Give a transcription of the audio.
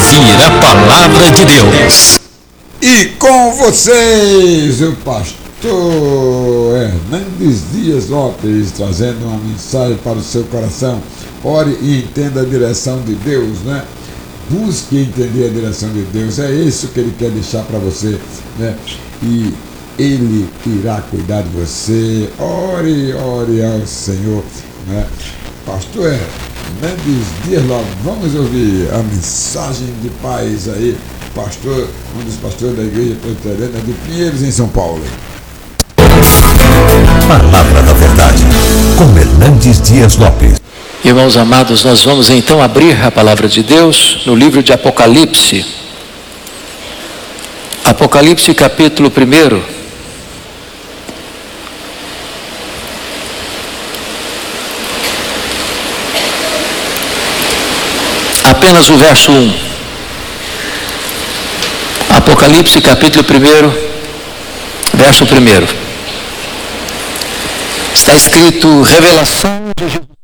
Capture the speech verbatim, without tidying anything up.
ouvir a palavra de Deus. E com vocês, o pastor Hernandes Dias Lopes, trazendo uma mensagem para o seu coração. Ore e entenda a direção de Deus, né? Busque entender a direção de Deus, é isso que Ele quer deixar para você, né? E Ele irá cuidar de você. Ore, ore ao Senhor, né? Pastor Hernandes Dias Lopes, vamos ouvir a mensagem de paz aí. Pastor, um dos pastores da Igreja Presbiteriana de Pinheiros, em São Paulo. Palavra da Verdade, com Hernandes Dias Lopes. Irmãos amados, nós vamos então abrir a palavra de Deus no livro de Apocalipse. Apocalipse capítulo um. Apenas o verso um. Apocalipse capítulo um, verso um. Está escrito: revelação de Jesus